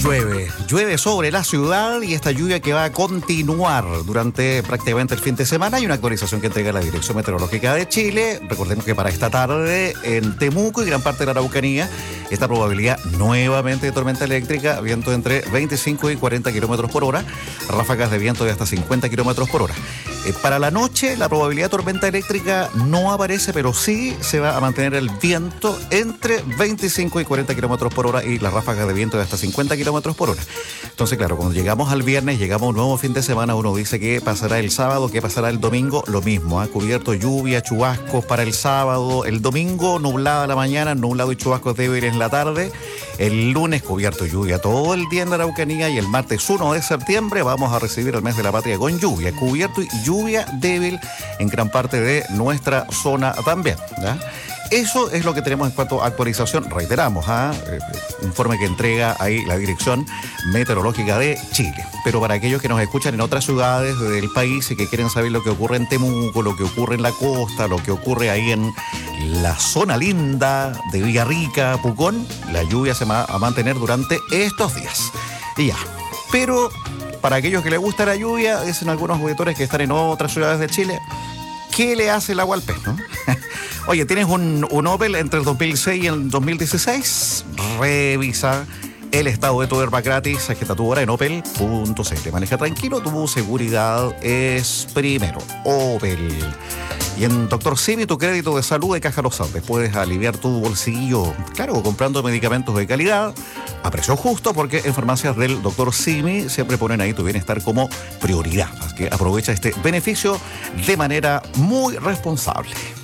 Llueve sobre la ciudad y esta lluvia que va a continuar durante prácticamente el fin de semana. Hay una actualización que entrega la Dirección Meteorológica de Chile. Recordemos que para esta tarde en Temuco y gran parte de la Araucanía, esta probabilidad nuevamente de tormenta eléctrica, viento entre 25 y 40 kilómetros por hora, ráfagas de viento de hasta 50 kilómetros por hora. Para la noche, la probabilidad de tormenta eléctrica no aparece, pero sí se va a mantener el viento entre 25 y 40 kilómetros por hora y las ráfagas de viento de hasta 50 kilómetros por hora. Entonces, claro, cuando llegamos al viernes, llegamos a un nuevo fin de semana, uno dice que pasará el sábado, que pasará el domingo, lo mismo, cubierto, lluvia, chubascos para el sábado, el domingo nublada la mañana, nublado y chubascos débiles en la tarde, el lunes cubierto, lluvia todo el día en la Araucanía y el martes 1 de septiembre vamos a recibir el mes de la patria con lluvia, cubierto y lluvia débil en gran parte de nuestra zona también, ¿ya? Eso es lo que tenemos en cuanto a actualización. Reiteramos, informe que entrega ahí la Dirección Meteorológica de Chile. Pero para aquellos que nos escuchan en otras ciudades del país y que quieren saber lo que ocurre en Temuco, lo que ocurre en la costa, lo que ocurre ahí en la zona linda de Villarrica, Pucón, la lluvia se va a mantener durante estos días. Y ya. Pero para aquellos que les gusta la lluvia, dicen algunos auditores que están en otras ciudades de Chile, ¿qué le hace el agua al pez, no? Oye, ¿tienes un Opel entre el 2006 y el 2016? Revisa el estado de tu airbag gratis, agita tu hora en opel.cl. Maneja tranquilo, tu seguridad es primero. Opel. Y en Dr. Simi, tu crédito de salud de Caja Los Andes. Puedes aliviar tu bolsillo, claro, comprando medicamentos de calidad a precio justo, porque en farmacias del Dr. Simi siempre ponen ahí tu bienestar como prioridad. Así que aprovecha este beneficio de manera muy responsable.